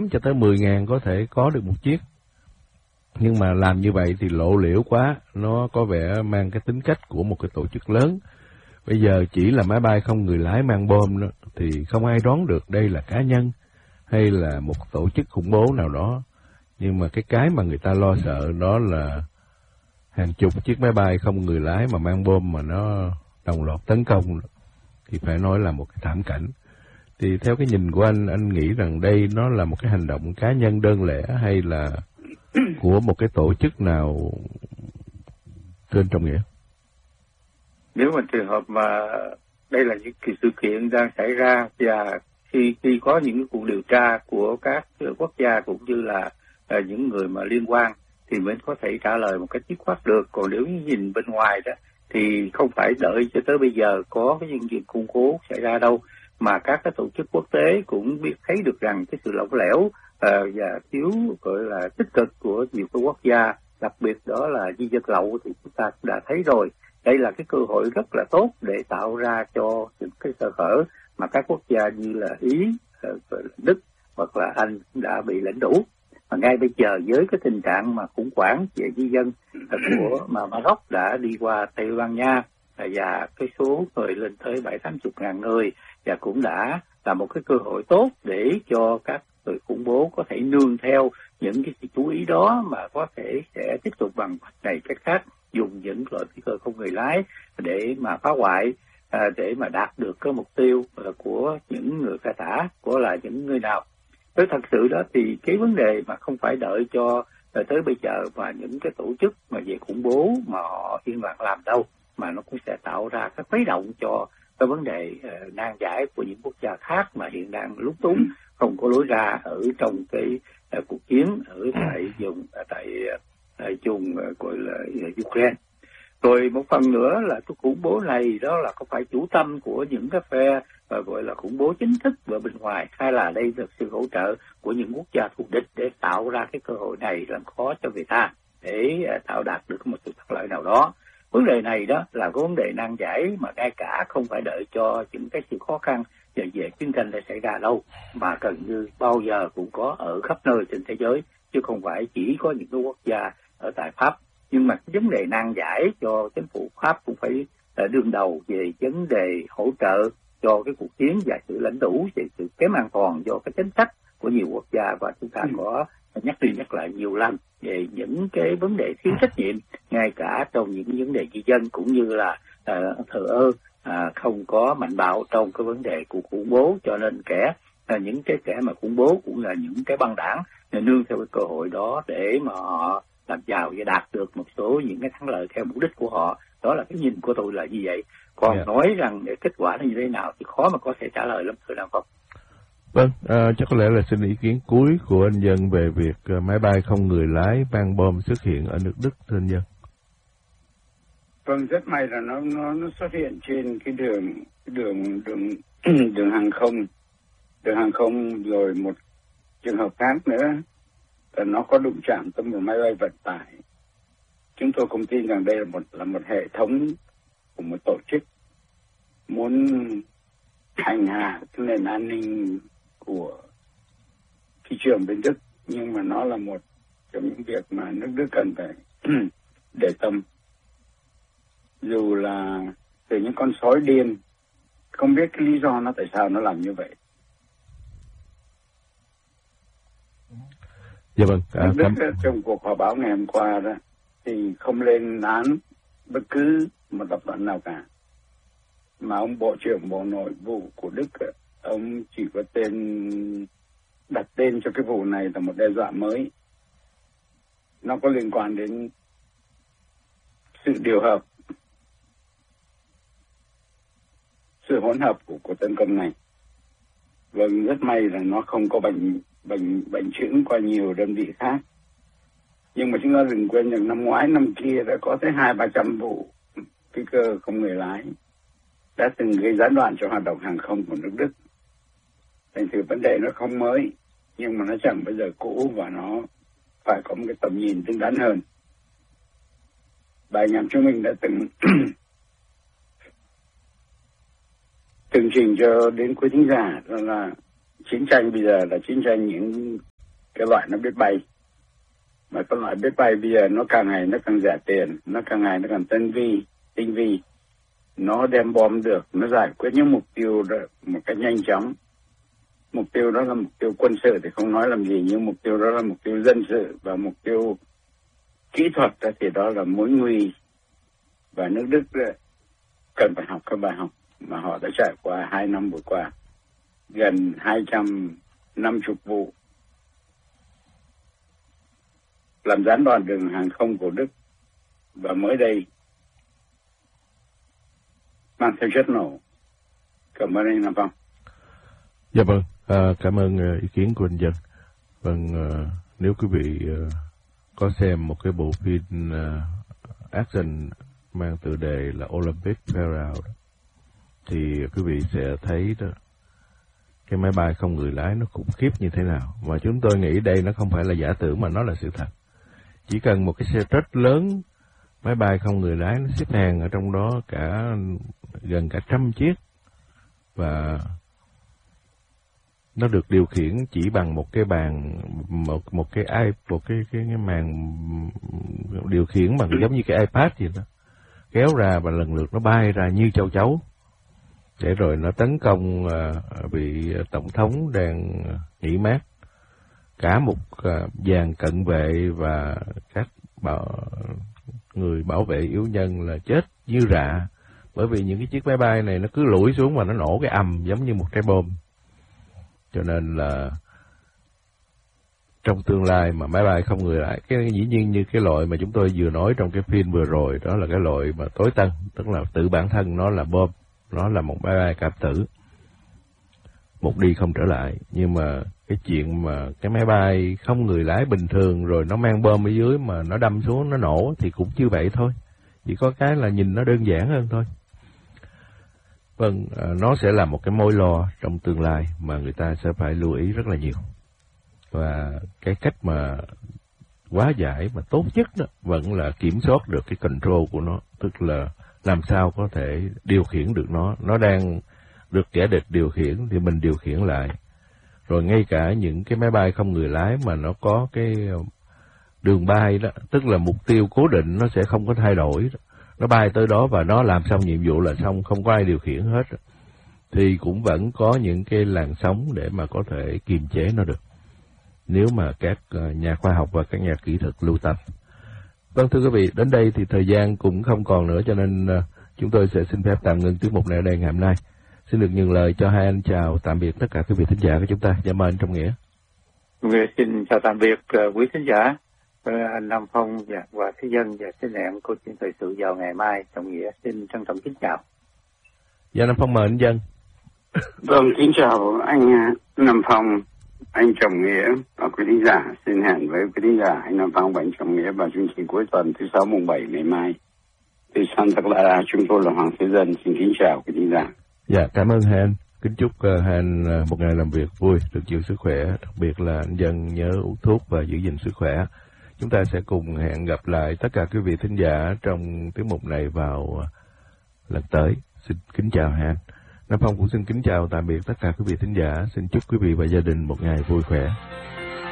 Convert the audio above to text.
cho tới 10.000 có thể có được một chiếc. Nhưng mà làm như vậy thì lộ liễu quá, nó có vẻ mang cái tính cách của một cái tổ chức lớn. Bây giờ chỉ là máy bay không người lái mang bom đó, thì không ai đoán được đây là cá nhân hay là một tổ chức khủng bố nào đó. Nhưng mà cái mà người ta lo sợ đó là hàng chục chiếc máy bay không người lái mà mang bom mà nó đồng loạt tấn công, thì phải nói là một cái thảm cảnh. Thì theo cái nhìn của anh nghĩ rằng đây nó là một cái hành động cá nhân đơn lẻ hay là của một cái tổ chức nào trên trọng nghĩa? Nếu mà trường hợp mà đây là những sự kiện đang xảy ra và khi có những cuộc điều tra của các quốc gia cũng như là những người mà liên quan thì mới có thể trả lời một cách dứt khoát được. Còn nếu như nhìn bên ngoài đó thì không phải đợi cho tới bây giờ có cái những chuyện khủng bố xảy ra đâu, mà các cái tổ chức quốc tế cũng biết thấy được rằng cái sự lỏng lẻo và thiếu gọi là tích cực của nhiều cái quốc gia, đặc biệt đó là di dân lậu, thì chúng ta đã thấy rồi. Đây là cái cơ hội rất là tốt để tạo ra cho những cái sơ hở mà các quốc gia như là Ý, Đức hoặc là Anh đã bị lãnh đủ. Mà ngay bây giờ với cái tình trạng mà khủng hoảng về di dân của mà Maroc đã đi qua Tây Ban Nha và cái số người lên tới 70-80 ngàn người, và cũng đã là một cái cơ hội tốt để cho các người khủng bố có thể nương theo những cái sự chú ý đó mà có thể sẽ tiếp tục bằng này cách khác dùng những loại phi cơ không người lái để mà phá hoại, để mà đạt được cái mục tiêu của những người khai thác, của là những người nào. Với thật sự đó thì cái vấn đề mà không phải đợi cho tới bây giờ và những cái tổ chức mà về khủng bố mà họ yên lặng làm đâu, mà nó cũng sẽ tạo ra các khuấy động cho cái vấn đề nan giải của những quốc gia khác mà hiện đang lúng túng, không có lối ra ở trong cái cuộc chiến ở tại vùng gọi là Ukraine. Rồi một phần nữa là cái khủng bố này đó là không phải chủ tâm của những cái phe gọi là khủng bố chính thức ở bên ngoài, hay là đây là sự hỗ trợ của những quốc gia thù địch để tạo ra cái cơ hội này làm khó cho người ta để tạo đạt được một sự thắng lợi nào đó. Vấn đề này đó là cái vấn đề nan giải mà ngay cả không phải đợi cho những cái sự khó khăn về chiến tranh để xảy ra đâu, mà gần như bao giờ cũng có ở khắp nơi trên thế giới, chứ không phải chỉ có những cái quốc gia ở tại Pháp. Nhưng mà cái vấn đề nan giải cho chính phủ Pháp cũng phải đương đầu về vấn đề hỗ trợ cho cái cuộc chiến và sự lãnh đủ về sự kém an toàn do cái chính sách của nhiều quốc gia, và chúng ta có nhắc đi nhắc lại nhiều lần về những cái vấn đề thiếu trách nhiệm ngay cả trong những vấn đề di dân, cũng như là thờ ơ, không có mạnh bạo trong cái vấn đề của khủng bố. Cho nên những cái kẻ mà khủng bố cũng là những cái băng đảng nương theo cái cơ hội đó để mà họ làm giàu và đạt được một số những cái thắng lợi theo mục đích của họ. Đó là cái nhìn của tôi là như vậy. Còn nói rằng để kết quả như thế nào thì khó mà có thể trả lời lắm, thưa Đăng Phong. Vâng, chắc có lẽ là xin ý kiến cuối của anh Dân về việc máy bay không người lái mang bom xuất hiện ở nước Đức, thưa anh Dân. Vâng, rất may là nó xuất hiện trên cái đường hàng không, rồi một trường hợp khác nữa là nó có đụng chạm tới một máy bay vận tải. Chúng tôi không tin rằng đây là một hệ thống của một tổ chức muốn hành hạ cái nền an ninh của thị trường bên Đức, nhưng mà nó là một trong những việc mà nước Đức cần phải để tâm. Dù là từ những con sói điên, không biết cái lý do nó tại sao nó làm như vậy. Dạ vâng. Nước Đức trong cuộc họp báo ngày hôm qua đó thì không lên án bất cứ một tập đoàn nào cả, mà ông Bộ trưởng Bộ Nội vụ của Đức, ông chỉ có đặt tên cho cái vụ này là một đe dọa mới. Nó có liên quan đến sự điều hợp, sự hỗn hợp của tấn công này. Vâng, rất may là nó không có bệnh chững qua nhiều đơn vị khác. Nhưng mà chúng ta đừng quên rằng năm ngoái năm kia đã có tới 200-300 vụ phi cơ không người lái đã từng gây gián đoạn cho hoạt động hàng không của nước Đức. Thành thử vấn đề nó không mới, nhưng mà nó chẳng bao giờ cũ, và nó phải có một cái tầm nhìn đứng đắn hơn. Bài nhạc chúng mình đã từng trình cho đến quý thính giả là chiến tranh bây giờ là chiến tranh những cái loại nó biết bay. Mà cái loại biết bay bây giờ nó càng ngày nó càng rẻ tiền, nó càng ngày nó càng tinh vi. Nó đem bom được, nó giải quyết những mục tiêu đó một cách nhanh chóng. Mục tiêu đó là mục tiêu quân sự thì không nói làm gì, nhưng mục tiêu đó là mục tiêu dân sự và mục tiêu kỹ thuật thì đó là mối nguy. Và nước Đức cần phải học các bài học mà họ đã trải qua 2 năm vừa qua. Gần 250 vụ làm gián đoạn đường hàng không của Đức, và mới đây mang theo chất nổ. Cảm ơn anh Nam Phong. Dạ vâng, cảm ơn ý kiến của anh Dân. Vâng, nếu quý vị có xem một cái bộ phim action mang tựa đề là Olympic Parallel thì quý vị sẽ thấy đó, cái máy bay không người lái nó khủng khiếp như thế nào. Mà chúng tôi nghĩ đây nó không phải là giả tưởng mà nó là sự thật. Chỉ cần một cái xe rất lớn, máy bay không người lái nó xếp hàng ở trong đó gần cả 100 chiếc, và nó được điều khiển chỉ bằng một cái bàn, một cái màn điều khiển bằng giống như cái iPad vậy đó, kéo ra và lần lượt nó bay ra như châu chấu, để rồi nó tấn công vị tổng thống đang nghỉ mát. Cả một dàn cận vệ và các người bảo vệ yếu nhân là chết như rạ, bởi vì những cái chiếc máy bay này nó cứ lủi xuống và nó nổ cái ầm giống như một trái bom. Cho nên là trong tương lai mà máy bay không người lái, cái dĩ nhiên như cái loại mà chúng tôi vừa nói trong cái phim vừa rồi, đó là cái loại mà tối tân, tức là tự bản thân nó là bom, nó là một máy bay cảm tử, một đi không trở lại. Nhưng mà cái chuyện mà cái máy bay không người lái bình thường rồi nó mang bom ở dưới mà nó đâm xuống nó nổ thì cũng như vậy thôi, chỉ có cái là nhìn nó đơn giản hơn thôi. Vâng, nó sẽ là một cái mối lo trong tương lai mà người ta sẽ phải lưu ý rất là nhiều. Và cái cách mà hóa giải mà tốt nhất đó vẫn là kiểm soát được cái control của nó, tức là làm sao có thể điều khiển được nó đang được kẻ địch điều khiển thì mình điều khiển lại. Rồi ngay cả những cái máy bay không người lái mà nó có cái đường bay đó, tức là mục tiêu cố định nó sẽ không có thay đổi đó. Nó bay tới đó và nó làm xong nhiệm vụ là xong, không có ai điều khiển hết, thì cũng vẫn có những cái làn sóng để mà có thể kiềm chế nó được, nếu mà các nhà khoa học và các nhà kỹ thuật lưu tâm. Vâng, thưa quý vị, đến đây thì thời gian cũng không còn nữa, cho nên chúng tôi sẽ xin phép tạm ngưng tiết mục này ở đây ngày hôm nay. Xin được nhường lời cho hai anh chào tạm biệt tất cả quý vị thính giả của chúng ta. Dạ mời anh Trọng Nghĩa. Xin chào tạm biệt quý thính giả, anh Nam Phong và Thế Dân, và xin hẹn câu chuyện thời sự vào ngày mai. Trọng Nghĩa xin trân trọng kính chào. Dạ, Nam Phong mời anh Dân. Vâng, kính chào anh Nam Phong, anh Trọng Nghĩa và quý thính giả. Xin hẹn với quý thính giả anh Nam Phong và anh Trọng Nghĩa vào chương trình cuối tuần thứ 6 mùng 7 ngày mai. Từ Santa Clara, chúng tôi là Hoàng Thế Dân. Xin kính chào quý thính giả. Dạ, cảm ơn hai anh. Kính chúc hai anh một ngày làm việc vui, được nhiều sức khỏe, đặc biệt là anh Dân nhớ uống thuốc và giữ gìn sức khỏe. Chúng ta sẽ cùng hẹn gặp lại tất cả quý vị thính giả trong tiết mục này vào lần tới. Xin kính chào hai anh. Nam Phong cũng xin kính chào tạm biệt tất cả quý vị thính giả. Xin chúc quý vị và gia đình một ngày vui khỏe.